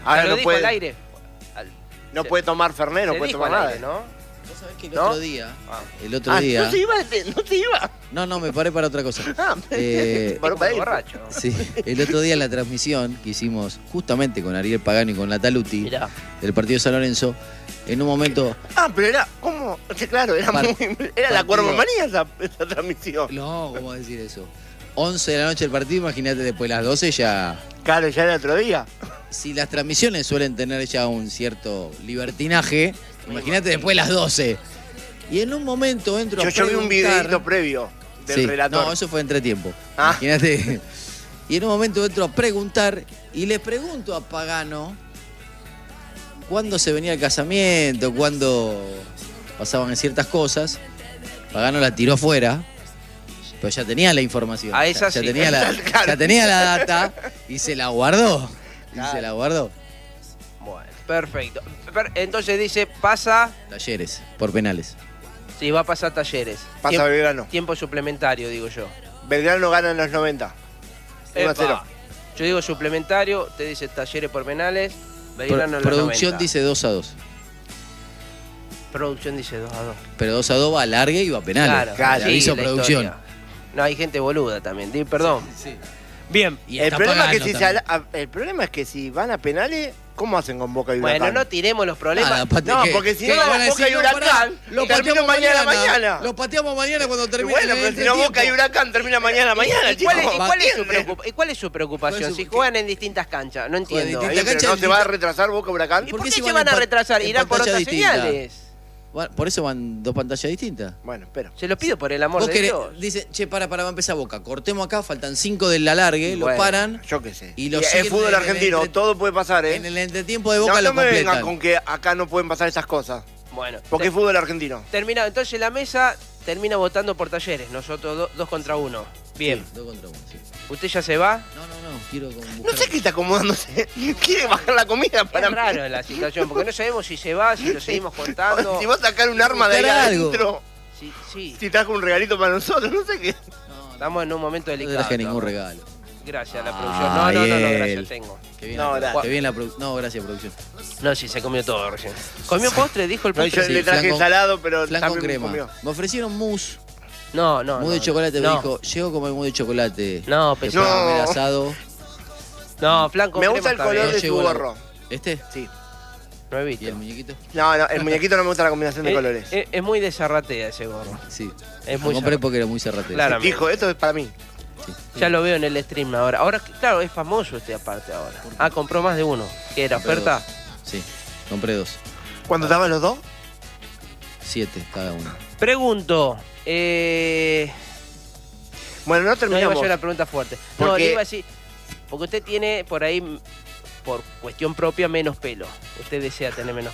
Ahora lo no dijo puede, al aire. no puede tomar Fernet, no Se puede dijo tomar al nada. aire, ¿no? Vos sabés que el ¿No? otro día... El otro Ah, día... no se iba, no se iba. No, me paré para otra cosa. Ah, Como paró para ir. borracho. Sí, el otro día en la transmisión que hicimos justamente con Ariel Pagano y con Nataluti Mirá. del partido de San Lorenzo, en un momento... Ah, pero era, ¿cómo? Sí, claro, era Par- era la partido- cuervomanía esa transmisión. No, ¿cómo decir eso? 11 de la noche el partido, imagínate después de las 12 ya... Claro, ya era otro día. Si las transmisiones suelen tener ya un cierto libertinaje, imagínate después de las 12. Y en un momento entro a Yo vi un preguntar- videito previo del Sí, relator. no, eso fue entretiempo. Ah. Imagínate. Y en un momento entro a preguntar y le pregunto a Pagano cuándo se venía el casamiento, cuándo pasaban ciertas cosas. Pagano la tiró afuera, pero ya tenía la información. A esa ya sí. tenía Claro. ya tenía la data y se la guardó. Y Claro. se la guardó. Bueno, perfecto. Entonces dice, pasa... Talleres, por penales. Sí, va a pasar Talleres. Pasa Belgrano. Tiempo suplementario, digo yo. Belgrano gana en los 90. 1-0. Epa. Yo digo suplementario, te dice Talleres por penales, Belgrano en los Producción 90. dice 2-2. Producción dice 2-2. Pero 2-2 va a largue y va a penales. Claro, Le aviso la producción. historia. No, hay gente boluda también. Perdón. Sí. Bien. Y El está problema, Pagano también. el problema es que si van a penales, ¿cómo hacen con Boca y Huracán? Bueno, no tiremos los problemas. Nada, No, porque si no, van a Boca y decir, Huracán pará, lo termina pateamos mañana. Lo pateamos mañana cuando Y termine bueno, el pero si no Boca y entretiempo. Huracán termina mañana, ¿Y cuál es- chicos. y cuál es su preocupación? ¿Cuál es su- Si juegan en distintas canchas, no entiendo. distintas Ahí, pero cancha ¿no es se va a distinta. retrasar Boca Huracán? ¿Y por ¿Por qué qué se si van van a en retrasar? en Irán por pantalla otras distinta? señales. Bueno, por eso van dos pantallas distintas. Bueno, espero. Se lo pido por el amor Vos de querés, Dios. dicen, che, para, va a empezar Boca. Cortemos acá, faltan 5 del alargue, lo Bueno. paran. Yo qué sé. Y lo es siguen fútbol en el argentino, entre- todo puede pasar, ¿eh? En el entretiempo de Boca no lo me vengan completan. con que acá no pueden pasar esas cosas. Bueno, Porque es fútbol argentino. terminado. Entonces la mesa termina votando por Talleres. Nosotros 2 contra 1. Bien. Sí, 2 contra 1, sí. ¿Usted ya se va? No, quiero No sé qué está acomodándose. Quiere bajar la comida para Es raro la situación, porque no sabemos si se va, si lo seguimos contando. Si va a sacar un arma de ahí Buscar algo. adentro. Sí, sí. Si trajo un regalito para nosotros, no sé qué. No, Estamos en un momento no te delicado. traje ningún ¿no? regalo. Gracias a la producción. No, gracias, tengo. Qué bien, No, gracias. qué bien la producción. No, gracias, producción. No, sí, se comió todo recién. ¿Comió postre? Dijo el No, postre. yo le traje flan con- salado, pero Flan con también crema. comió. Me ofrecieron mousse. No. Mousse de chocolate. Me no. dijo, llego como el mousse de chocolate. No, Después pesado. No. comer asado. No, flan con Me crema gusta el está color bien. de su Llegó la- gorro. ¿Este? Sí. No he ¿Y visto. el muñequito? No, el muñequito no me gusta la combinación de colores. Es muy de zarratea ese gorro. Sí. Es Lo muy compré zarra- porque era muy cerratero. Claro. Dijo, esto es para mí. Ya lo veo en el stream ahora. Ahora, claro, es famoso este aparte ahora. Ah, compró más de uno. ¿Qué era? Compré ¿Oferta? dos. Sí, compré 2. ¿Cuándo estaban los dos? 7 cada uno. Pregunto. Bueno, no No iba terminamos. yo la pregunta fuerte. No, Porque- le iba a decir. Porque usted tiene por ahí, por cuestión propia, menos pelo. Usted desea tener menos